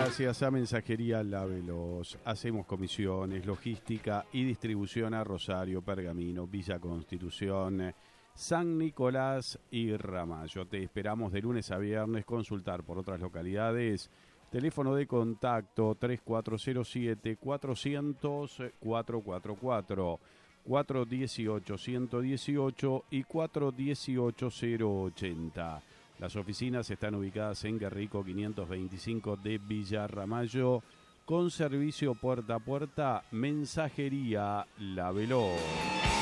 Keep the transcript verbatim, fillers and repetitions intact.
Gracias a Mensajería La Veloz. Hacemos comisiones, logística y distribución a Rosario, Pergamino, Villa Constitución, San Nicolás y Ramallo. Te esperamos de lunes a viernes. Consultar por otras localidades. Teléfono de contacto tres cuatro cero siete, cuatrocientos, cuatrocientos cuarenta y cuatro, cuatro uno ocho, uno uno ocho y cuatro uno ocho, cero ochenta. Las oficinas están ubicadas en Guerrico quinientos veinticinco de Villa Ramallo, con servicio puerta a puerta. Mensajería La Veloz.